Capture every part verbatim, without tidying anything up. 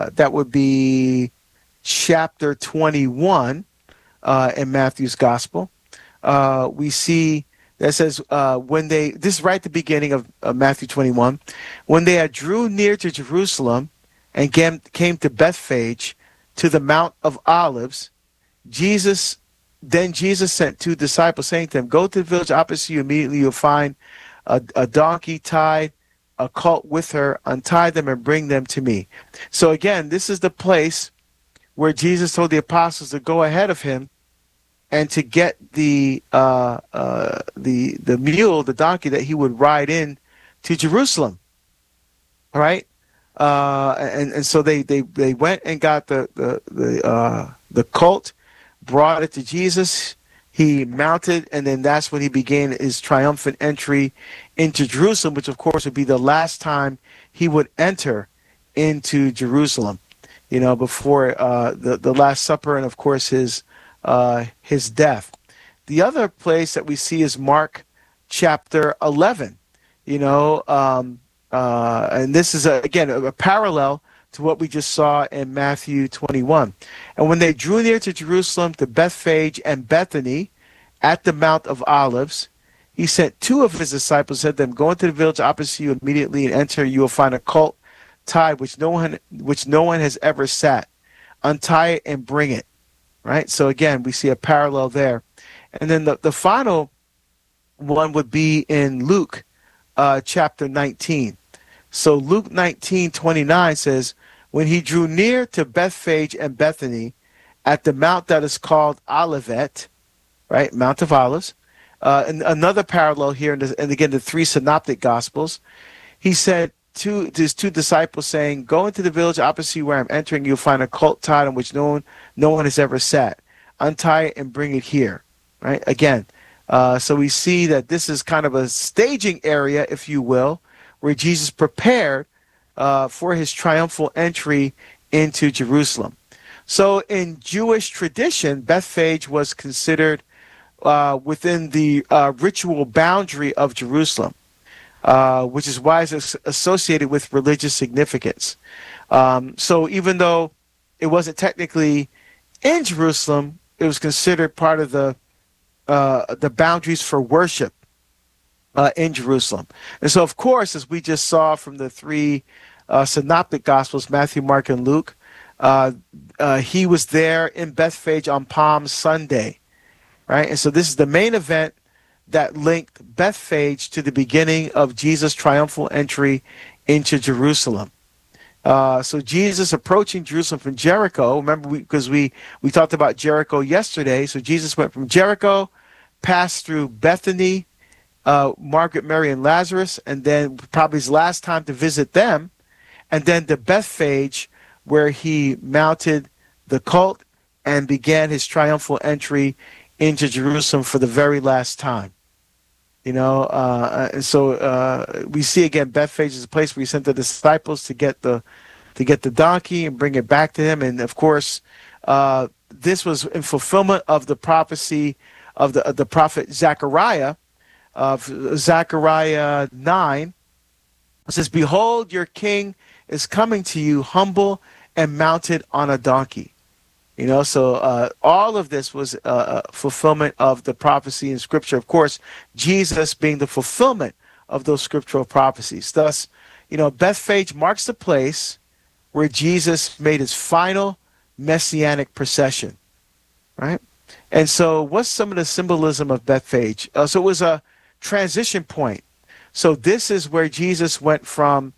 that would be chapter twenty-one uh, in Matthew's gospel. Uh, we see that says uh, when they, this is right at the beginning of uh, Matthew twenty-one, when they had drew near to Jerusalem and came, came to Bethphage to the Mount of Olives, Jesus, then Jesus sent two disciples saying to them, go to the village opposite you, immediately you'll find a, a donkey tied, a colt with her, untie them and bring them to me. So again, this is the place where Jesus told the apostles to go ahead of him and to get the uh, uh, the the mule, the donkey that he would ride in to Jerusalem. All right, uh, and and so they, they, they went and got the the the uh, the colt, brought it to Jesus. He mounted, and then that's when he began his triumphant entry into Jerusalem, which of course would be the last time he would enter into Jerusalem. You know, before uh, the the Last Supper, and of course his. Uh, his death. The other place that we see is Mark chapter eleven, you know, um, uh, and this is, a, again, a, a parallel to what we just saw in Matthew twenty-one. And when they drew near to Jerusalem, to Bethphage and Bethany at the Mount of Olives, he sent two of his disciples, said to them, go into the village opposite you immediately and enter. You will find a colt tied which no one, which no one has ever sat. Untie it and bring it. Right, so again, we see a parallel there. And then the, the final one would be in Luke uh, chapter nineteen. So Luke nineteen twenty-nine says, when he drew near to Bethphage and Bethany at the mount that is called Olivet, right, Mount of Olives, uh, and another parallel here, in the, and again, the three synoptic gospels, he said to his two disciples, saying, go into the village opposite where I'm entering, you'll find a colt tied on which no one, no one has ever sat. Untie it and bring it here. Right? Again, uh, so we see that this is kind of a staging area, if you will, where Jesus prepared uh, for his triumphal entry into Jerusalem. So in Jewish tradition, Bethphage was considered uh, within the uh, ritual boundary of Jerusalem. Uh, which is why it's associated with religious significance. Um, so even though it wasn't technically in Jerusalem, it was considered part of the uh, the boundaries for worship uh, in Jerusalem. And so, of course, as we just saw from the three uh, synoptic gospels, Matthew, Mark, and Luke, uh, uh, he was there in Bethphage on Palm Sunday, right? And so this is the main event that linked Bethphage to the beginning of Jesus' triumphal entry into Jerusalem. Uh, so Jesus approaching Jerusalem from Jericho, remember, because we, we, we talked about Jericho yesterday. So Jesus went from Jericho, passed through Bethany, uh, Margaret, Mary, and Lazarus, and then probably his last time to visit them, and then to Bethphage, where he mounted the colt and began his triumphal entry into Jerusalem for the very last time. You know, uh, and so uh, we see again, Bethphage is a place where he sent the disciples to get the to get the donkey and bring it back to him. And of course, uh, this was in fulfillment of the prophecy of the of the prophet Zechariah, of Zechariah nine. It says, "Behold, your king is coming to you, humble and mounted on a donkey." You know, so uh, all of this was uh, a fulfillment of the prophecy in Scripture. Of course, Jesus being the fulfillment of those scriptural prophecies. Thus, you know, Bethphage marks the place where Jesus made his final messianic procession, right? And so what's some of the symbolism of Bethphage? Uh, so it was a transition point. So this is where Jesus went from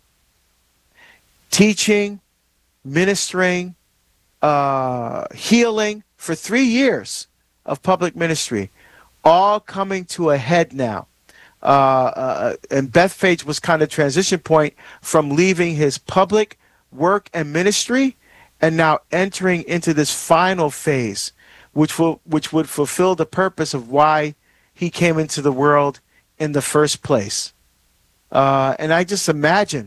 teaching, ministering, Uh, healing for three years of public ministry, all coming to a head now. Uh, uh, and Bethphage was kind of transition point from leaving his public work and ministry and now entering into this final phase, which will which would fulfill the purpose of why he came into the world in the first place. Uh, and I just imagine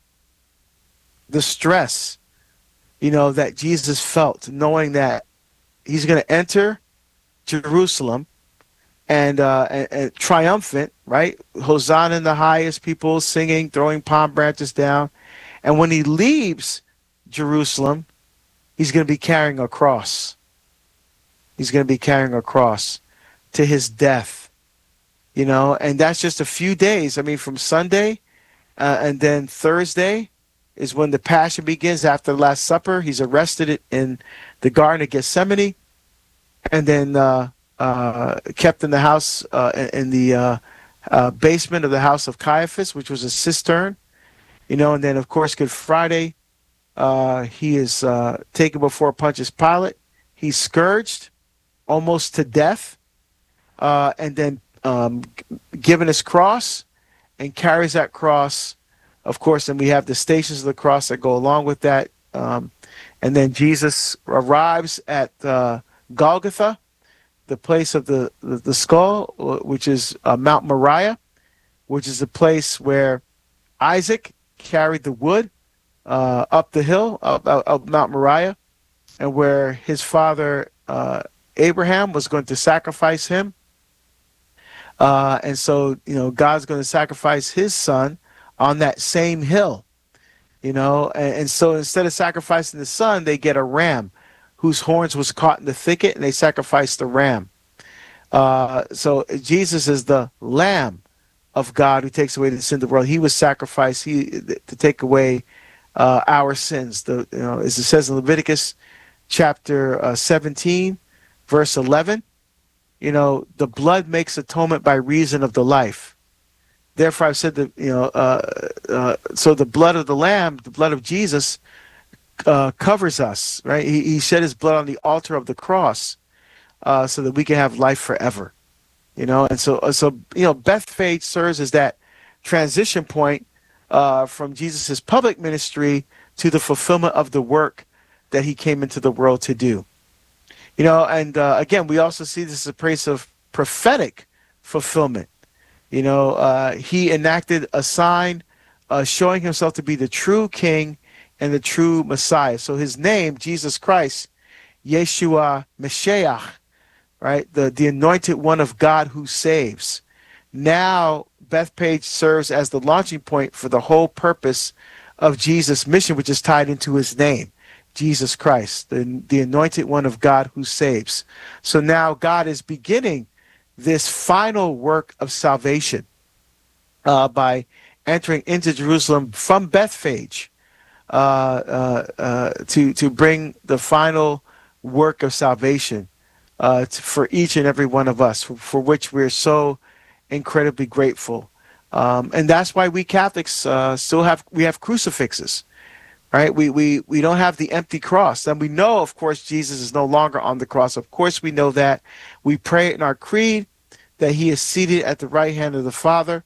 the stress, you know, that Jesus felt, knowing that he's going to enter Jerusalem and, uh, and, and triumphant, right? Hosanna in the highest, people singing, throwing palm branches down. And when he leaves Jerusalem, he's going to be carrying a cross. He's going to be carrying a cross to his death, you know, and that's just a few days. I mean, from Sunday uh, and then Thursday is when the Passion begins after the Last Supper. He's arrested in the Garden of Gethsemane and then uh, uh, kept in the house, uh, in the uh, uh, basement of the house of Caiaphas, which was a cistern, you know, and then, of course, Good Friday, uh, he is uh, taken before Pontius Pilate. He's scourged almost to death, uh, and then um, given his cross and carries that cross, of course, and we have the stations of the cross that go along with that. Um, and then Jesus arrives at uh, Golgotha, the place of the, the, the skull, which is uh, Mount Moriah, which is the place where Isaac carried the wood uh, up the hill of, of Mount Moriah, and where his father uh, Abraham was going to sacrifice him. Uh, and so, you know, God's going to sacrifice his son on that same hill, you know. And, and so instead of sacrificing the son, they get a ram whose horns was caught in the thicket, and they sacrifice the ram. Uh, so Jesus is the Lamb of God who takes away the sin of the world. He was sacrificed he, to take away uh, our sins. The, you know, as it says in Leviticus chapter uh, seventeen, verse eleven, you know, the blood makes atonement by reason of the life. Therefore, I've said that, you know, uh, uh, so the blood of the Lamb, the blood of Jesus, uh, covers us, right? He, he shed his blood on the altar of the cross uh, so that we can have life forever, you know. And so, so you know, Bethphage serves as that transition point uh, from Jesus's public ministry to the fulfillment of the work that he came into the world to do. You know, and uh, again, we also see this as a place of prophetic fulfillment. You know, uh, he enacted a sign uh, showing himself to be the true king and the true Messiah. So his name, Jesus Christ, Yeshua Mashiach, right? The, the anointed one of God who saves. Now, Bethphage serves as the launching point for the whole purpose of Jesus' mission, which is tied into his name. Jesus Christ, the, the anointed one of God who saves. So now God is beginning this final work of salvation uh, by entering into Jerusalem from Bethphage uh, uh, uh, to, to bring the final work of salvation uh, to, for each and every one of us, for, for which we're so incredibly grateful. Um, and that's why we Catholics uh, still have, we have crucifixes. Right, we, we we don't have the empty cross, and we know, of course, Jesus is no longer on the cross. Of course, we know that. We pray in our creed that he is seated at the right hand of the Father.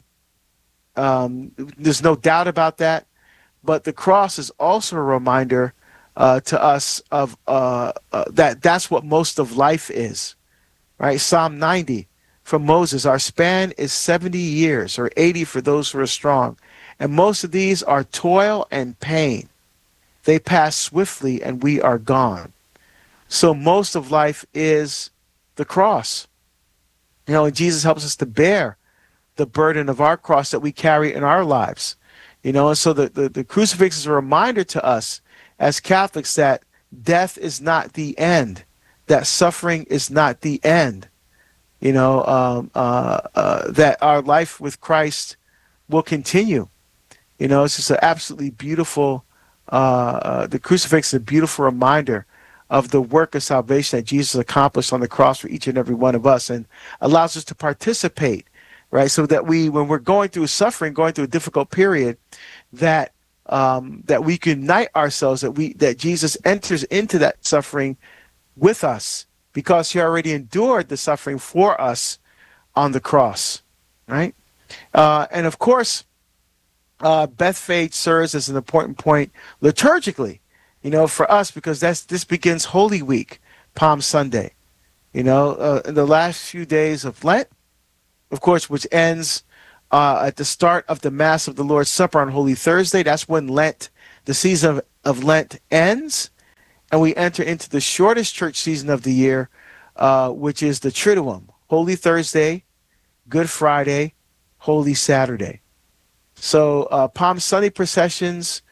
Um, there's no doubt about that. But the cross is also a reminder uh, to us of uh, uh, that that's what most of life is. Right, Psalm ninety from Moses: our span is seventy years, or eighty for those who are strong, and most of these are toil and pain. They pass swiftly and we are gone. So most of life is the cross. You know, and Jesus helps us to bear the burden of our cross that we carry in our lives. You know, and so the, the, the crucifix is a reminder to us as Catholics that death is not the end, that suffering is not the end. You know, um, uh, uh, that our life with Christ will continue. You know, it's just an absolutely beautiful Uh, uh, the crucifix is a beautiful reminder of the work of salvation that Jesus accomplished on the cross for each and every one of us, and allows us to participate, right? So that we, when we're going through suffering, going through a difficult period, that um, that we can unite ourselves, that we that Jesus enters into that suffering with us, because he already endured the suffering for us on the cross, right? Uh, and of course, Uh, Bethphage serves as an important point liturgically, you know, for us, because that's this begins Holy Week, Palm Sunday, you know, uh, in the last few days of Lent, of course, which ends uh, at the start of the Mass of the Lord's Supper on Holy Thursday. That's when Lent, the season of, of Lent ends, and we enter into the shortest church season of the year, uh, which is the Triduum, Holy Thursday, Good Friday, Holy Saturday. So uh, Palm Sunday processions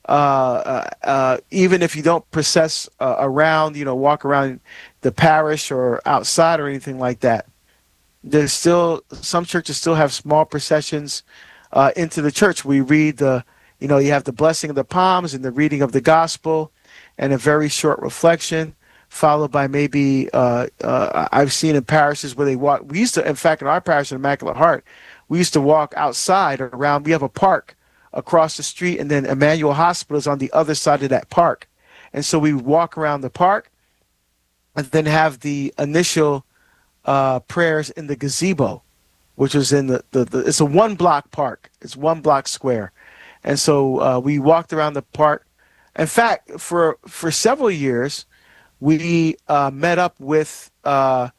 uh, uh, even if you don't process uh, around, you know, walk around the parish or outside or anything like that. There's still some churches still have small processions uh, into the church. We read the, you know, you have the blessing of the palms and the reading of the gospel, and a very short reflection, followed by maybe uh, uh, I've seen in parishes where they walk. We used to, in fact, in our parish in Immaculate Heart, we used to walk outside around. We have a park across the street, and then Emmanuel Hospital is on the other side of that park, and so we walk around the park, and then have the initial uh, prayers in the gazebo, which was in the, the, the it's a one block park. It's one block square. And so uh, we walked around the park. In fact, for for several years, we uh, met up with uh,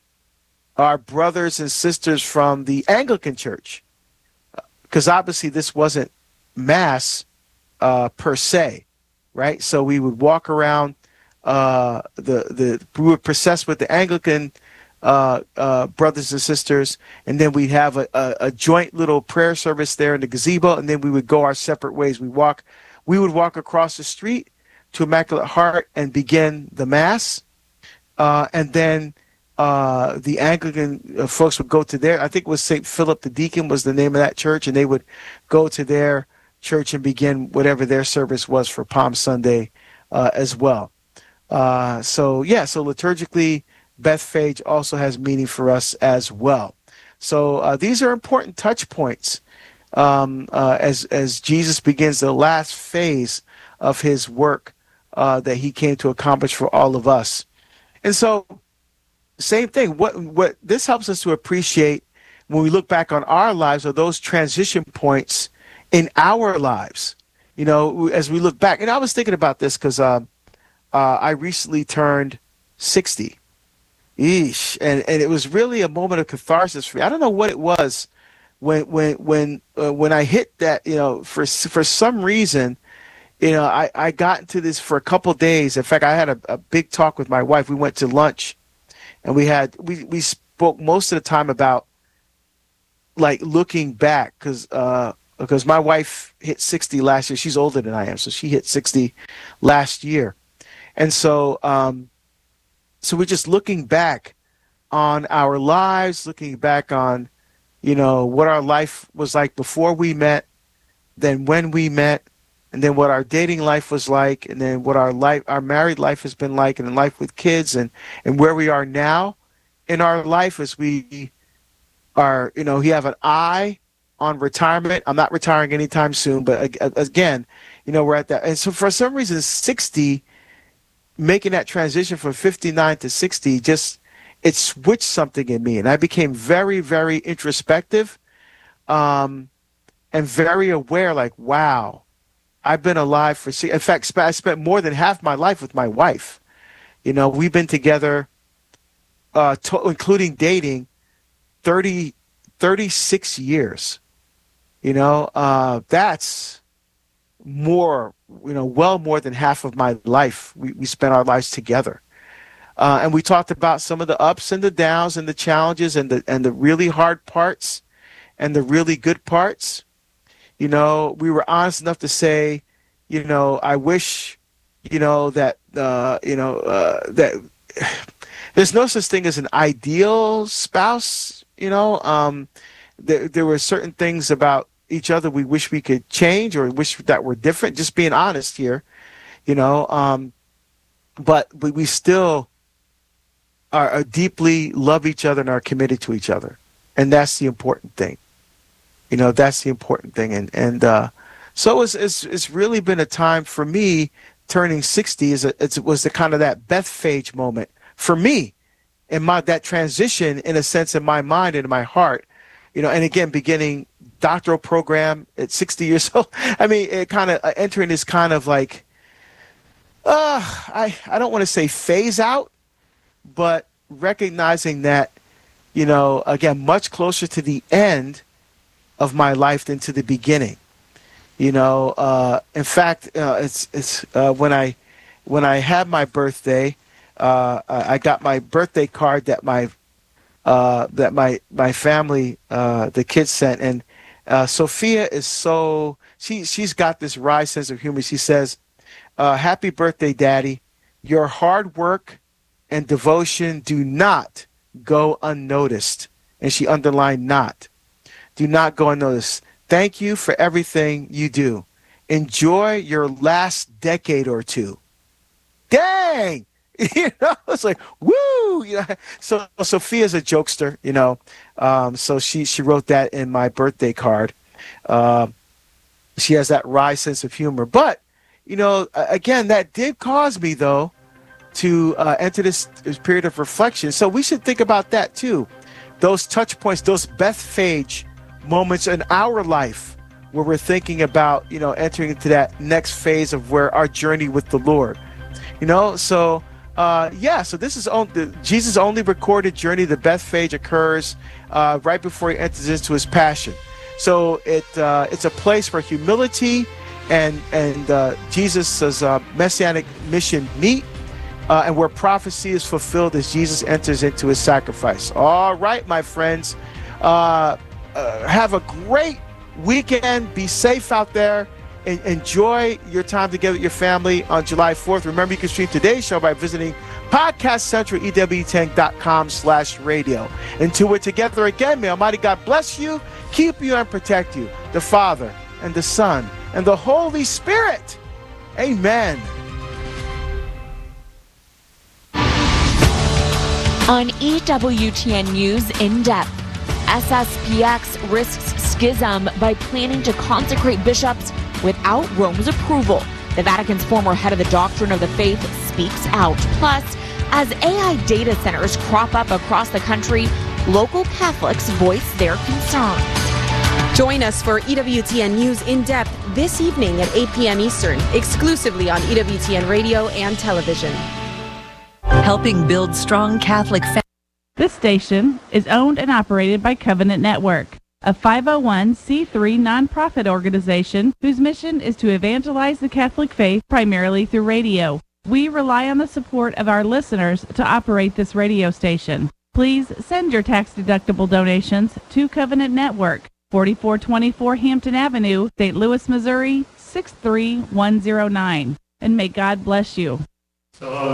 our brothers and sisters from the Anglican Church, because obviously this wasn't mass uh, per se, right? So we would walk around uh, the the we would process with the Anglican Uh, uh, brothers and sisters, and then we'd have a, a, a joint little prayer service there in the gazebo, and then we would go our separate ways. We walk, we would walk across the street to Immaculate Heart and begin the Mass, uh, and then uh, the Anglican uh, folks would go to their, I think it was Saint Philip the Deacon was the name of that church, and they would go to their church and begin whatever their service was for Palm Sunday uh, as well. Uh, so yeah, so liturgically, Bethphage also has meaning for us as well. So uh, these are important touch points um, uh, as as Jesus begins the last phase of his work uh, that he came to accomplish for all of us. And so, same thing. What what this helps us to appreciate when we look back on our lives are those transition points in our lives. You know, as we look back, and I was thinking about this because uh, uh, I recently turned sixty. Eesh, and and it was really a moment of catharsis for me. I don't know what it was when when when uh, when I hit that. You know, for for some reason, you know, I I got into this for a couple of days. In fact, I had a, a big talk with my wife. We went to lunch, and we had we we spoke most of the time about like looking back because uh because my wife hit sixty last year. She's older than I am, so she hit sixty last year, and so um. So we're just looking back on our lives, looking back on, you know, what our life was like before we met, then when we met, and then what our dating life was like, and then what our life, our married life has been like, and life with kids, and, and where we are now in our life as we are, you know, we have an eye on retirement. I'm not retiring anytime soon, but again, you know, we're at that. And so for some reason, sixty, making that transition from fifty-nine to sixty, just it switched something in me, and I became very, very introspective, um, and very aware. Like, wow, I've been alive for. In fact, I spent more than half my life with my wife. You know, we've been together, uh, to, including dating, thirty, thirty-six years. You know, uh, that's more, you know, well more than half of my life. We, we spent our lives together. Uh, and we talked about some of the ups and the downs and the challenges and the and the really hard parts and the really good parts. You know, we were honest enough to say, you know, I wish, you know, that, uh, you know, uh, that there's no such thing as an ideal spouse, you know. Um, there, there were certain things about each other we wish we could change or wish that were different, just being honest here, you know. Um, but we, we still are, are deeply love each other and are committed to each other. And that's the important thing. You know, that's the important thing. And, and uh, so it's, it's, it's really been a time for me. Turning sixty is a, it was the kind of that Bethphage moment for me, in my, that transition in a sense in my mind and in my heart, you know, and again, beginning doctoral program at sixty years old. I mean, it kind of uh, entering this kind of like, uh, I, I don't want to say phase out, but recognizing that, you know, again, much closer to the end of my life than to the beginning. You know, uh, in fact, uh, it's it's uh, when I when I had my birthday, uh, I got my birthday card that my uh, that my my family, uh, the kids sent, and uh, Sophia is so she she's got this wry sense of humor. She says, uh, "Happy birthday, Daddy. Your hard work and devotion do not go unnoticed." And she underlined "not." Do not go unnoticed. Thank you for everything you do. Enjoy your last decade or two. Dang! You know, it's like, woo! You know, so Sophia's a jokester, you know. Um, so she, she wrote that in my birthday card. Uh, she has that wry sense of humor. But, you know, again, that did cause me, though, to uh, enter this, this period of reflection. So we should think about that, too. Those touch points, those Bethphage moments in our life where we're thinking about, you know, entering into that next phase of where our journey with the Lord. You know, so... Uh, yeah, so this is on, the, Jesus' only recorded journey. The Bethphage occurs uh, right before he enters into his passion. So it uh, it's a place where humility and and uh, Jesus' uh, messianic mission meet, uh, and where prophecy is fulfilled as Jesus enters into his sacrifice. All right, my friends, uh, uh, have a great weekend. Be safe out there. Enjoy your time together with your family on July fourth. Remember, you can stream today's show by visiting Podcast Central, E W ten dot com slash radio. Until we're together again, may Almighty God bless you, keep you, and protect you. The Father, and the Son, and the Holy Spirit. Amen. On E W T N News In Depth, S S P X risks schism by planning to consecrate bishops without Rome's approval. The Vatican's former head of the Doctrine of the Faith speaks out. Plus, as A I data centers crop up across the country, local Catholics voice their concerns. Join us for E W T N News In Depth this evening at eight p.m. Eastern, exclusively on E W T N Radio and television. Helping build strong Catholic families. This station is owned and operated by Covenant Network, a five oh one c three nonprofit organization whose mission is to evangelize the Catholic faith primarily through radio. We rely on the support of our listeners to operate this radio station. Please send your tax-deductible donations to Covenant Network, forty-four twenty-four Hampton Avenue, Saint Louis, Missouri, six three one zero nine. And may God bless you.